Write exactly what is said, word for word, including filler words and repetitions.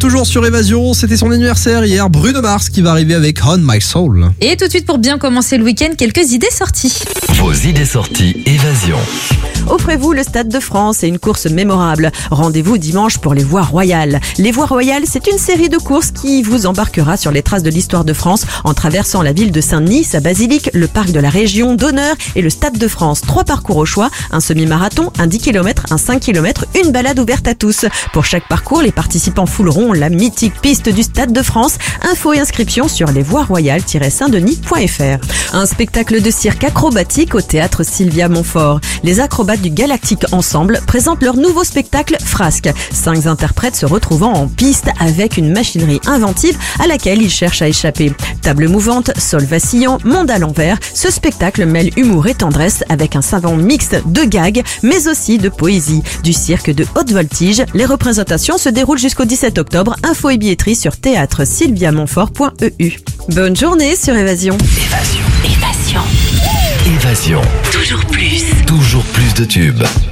toujours sur Évasion. C'était son anniversaire hier. Bruno Mars qui va arriver avec On My Soul. Et tout de suite, pour bien commencer le week-end, quelques idées sorties. Vos idées sorties Évasion. Offrez-vous le Stade de France et une course mémorable. Rendez-vous dimanche pour les Voies Royales. Les Voies Royales, c'est une série de courses qui vous embarquera sur les traces de l'histoire de France en traversant la ville de Saint-Denis, sa basilique, le parc de la Région d'Honneur et le Stade de France. Trois parcours au choix, un semi-marathon, un dix kilomètres, un cinq kilomètres, une balade ouverte à tous. Pour chaque parcours, les participants fouleront la mythique piste du Stade de France. Infos et inscriptions sur lesvoiesroyales-saint-denis point f r. Un spectacle de cirque acrobatique au théâtre Sylvia Montfort. Les acrobates du Galactique Ensemble présentent leur nouveau spectacle Frasque. Cinq interprètes se retrouvant en piste avec une machinerie inventive à laquelle ils cherchent à échapper. Table mouvante, sol vacillant, monde à l'envers, ce spectacle mêle humour et tendresse avec un savant mix de gags mais aussi de poésie. Du cirque de haute voltige, les représentations se déroulent jusqu'au dix-sept octobre. Info et billetterie sur théâtre sylvia montfort point e u. Bonne journée sur Évasion. Évasion. Évasion. Évasion. Toujours plus. Toujours plus de tubes.